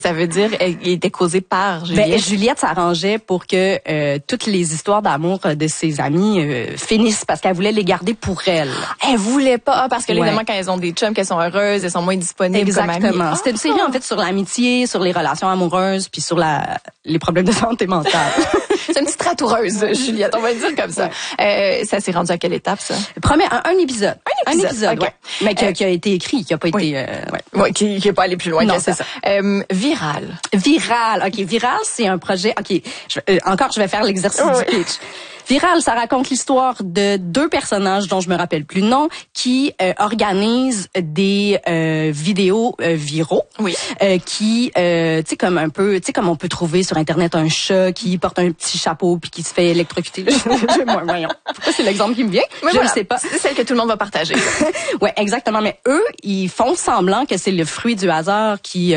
Ça veut dire qu'il était causé par Juliette? Ben, Juliette s'arrangeait pour que toutes les histoires d'amour de ses amis finissent parce qu'elle voulait les garder pour elle. Elle voulait pas, parce que évidemment, quand elles ont des chums, qu'elles sont heureuses, elles sont moins disponibles. Exactement. Comme amies. C'était une série, en fait, sur l'amitié, sur les relations amoureuses, puis sur les problèmes de santé mentale. C'est une petite ratoureuse, Juliette, on va le dire comme ça. Ouais. Ça s'est rendu à quelle étape, ça? Un épisode. Un épisode, okay. Ouais. Mais qui a été écrit, qui a pas été... Ouais, qui est pas allé plus loin non, que ça. C'est ça. Viral. Viral. OK, Viral, c'est un projet... OK, je vais faire l'exercice du pitch. Viral, ça raconte l'histoire de 2 personnages dont je me rappelle plus le nom qui organisent des vidéos viraux. Oui. Qui tu sais comme un peu, tu sais comme on peut trouver sur internet un chat qui porte un petit chapeau puis qui se fait électrocuter. Voyons. Pourquoi c'est l'exemple qui me vient? Mais je ne sais pas. C'est celle que tout le monde va partager. Ouais, exactement, mais eux, ils font semblant que c'est le fruit du hasard qui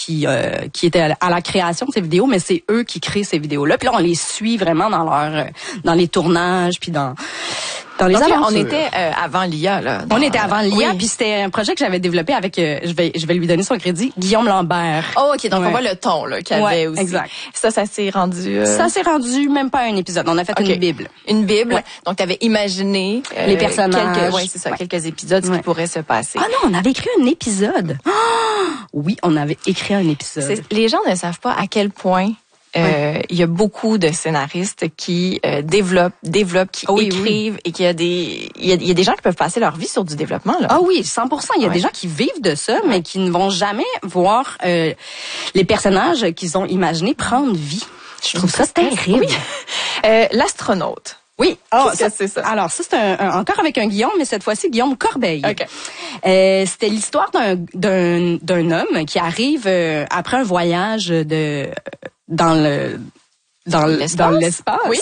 était à la création de ces vidéos, mais c'est eux qui créent ces vidéos-là. Puis là, on les suit vraiment dans les tournages puis dans les aventures. On était avant l'IA là. On était avant l'IA, puis c'était un projet que j'avais développé avec je vais lui donner son crédit, Guillaume Lambert. Oh OK, donc on voit le ton là qu'il y avait aussi. Exact. Ça s'est rendu Ça s'est rendu même pas un épisode, on a fait une bible. Une bible. Ouais. Donc tu avais imaginé les personnages. c'est ça, quelques épisodes ce qui pourrait se passer. Ah non, on avait écrit un épisode. Oh! Oui, on avait écrit un épisode. Les gens ne savent pas à quel point il y a beaucoup de scénaristes qui développent, qui écrivent et qu'il y a des gens qui peuvent passer leur vie sur du développement là. Ah oui, 100%. Il y a des gens qui vivent de ça, mais qui ne vont jamais voir les personnages qu'ils ont imaginés prendre vie. Je trouve ça terrible. Oui. L'astronaute. Oui, c'est ça. Alors ça c'est encore avec un Guillaume, mais cette fois-ci Guillaume Corbeil. Okay. C'était l'histoire d'un homme qui arrive après un voyage dans l'espace. Oui.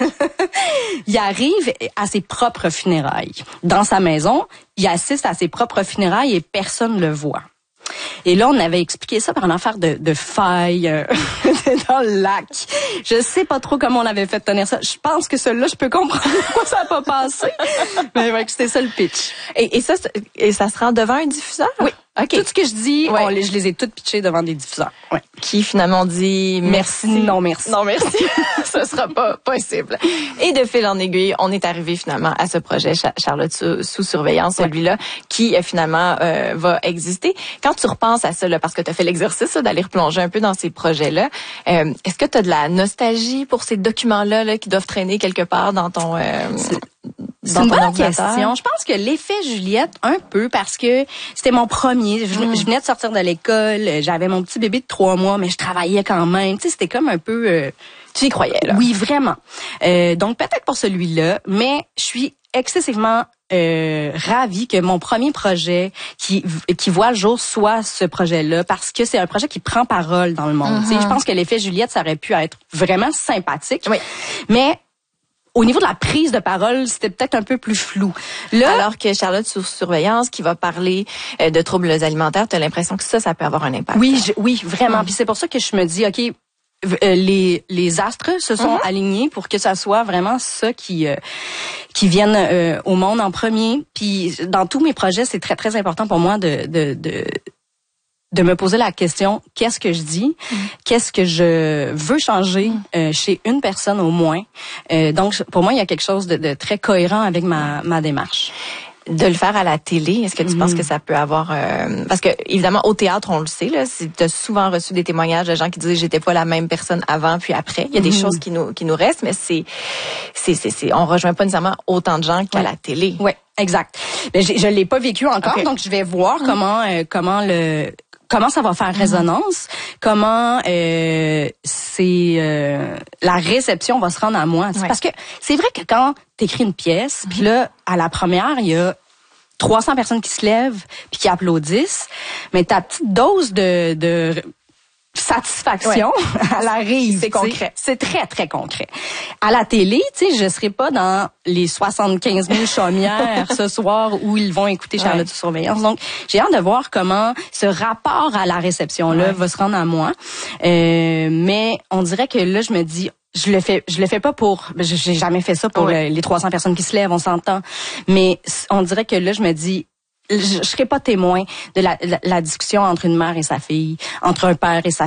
Il arrive à ses propres funérailles. Dans sa maison, il assiste à ses propres funérailles et personne le voit. Et là, on avait expliqué ça par une affaire de faille dans le lac. Je sais pas trop comment on avait fait tenir ça. Je pense que celui-là, je peux comprendre pourquoi ça n'a pas passé. Mais ouais, c'était ça le pitch. Et ça se rend devant un diffuseur? Oui. Okay. Tout ce que je dis, je les ai toutes pitchées devant des diffuseurs. Ouais. Qui finalement dit merci. Non, merci. Non, merci. Ce sera pas possible. Et de fil en aiguille, on est arrivé finalement à ce projet Charlotte sous surveillance, celui-là, qui finalement va exister. Quand tu repenses à ça, là, parce que tu as fait l'exercice d'aller replonger un peu dans ces projets-là, est-ce que tu as de la nostalgie pour ces documents-là là, qui doivent traîner quelque part dans ton... C'est une bonne question. Je pense que l'effet Juliette, un peu, parce que c'était mon premier. Je venais de sortir de l'école, j'avais mon petit bébé de 3 mois, mais je travaillais quand même. Tu sais, c'était comme un peu... tu y croyais, là? Oui, vraiment. Donc, peut-être pour celui-là, mais je suis excessivement ravie que mon premier projet qui voit le jour soit ce projet-là, parce que c'est un projet qui prend parole dans le monde. Tu sais, je pense que l'effet Juliette, ça aurait pu être vraiment sympathique, mais... Au niveau de la prise de parole, c'était peut-être un peu plus flou. Là, alors que Charlotte sous surveillance, qui va parler de troubles alimentaires, tu as l'impression que ça peut avoir un impact. Oui, vraiment. Puis c'est pour ça que je me dis, OK, les astres se sont alignés pour que ça soit vraiment ça qui vienne au monde en premier. Puis dans tous mes projets, c'est très très important pour moi de me poser la question, qu'est-ce que je dis? Qu'est-ce que je veux changer chez une personne au moins? Donc, pour moi, il y a quelque chose de très cohérent avec ma démarche. De le faire à la télé, est-ce que tu penses que ça peut avoir... parce que, évidemment, au théâtre, on le sait, là, tu as souvent reçu des témoignages de gens qui disaient « j'étais pas la même personne avant puis après ». Il y a des choses qui nous restent, mais on rejoint pas nécessairement autant de gens qu'à la télé. Oui, exact. Mais je l'ai pas vécu encore, donc je vais voir comment ça va faire résonance, comment la réception va se rendre à moi. Parce que c'est vrai que quand t'écris une pièce, puis là, à la première, il y a 300 personnes qui se lèvent puis qui applaudissent, mais ta petite dose de satisfaction, elle arrive. C'est concret. C'est très, très concret. À la télé, tu sais, je serai pas dans les 75 000 chaumières ce soir où ils vont écouter Charlotte sous surveillance. Donc, j'ai hâte de voir comment ce rapport à la réception-là va se rendre à moi. Mais on dirait que là, je me dis, je le fais pas pour, j'ai jamais fait ça pour les 300 personnes qui se lèvent, on s'entend. Mais on dirait que là, je me dis, je serai pas témoin de la discussion entre une mère et sa fille, entre un père et sa